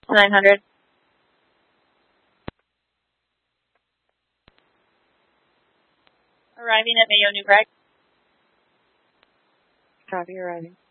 to 900. Arriving at Mayo New Prague. Copy, arriving.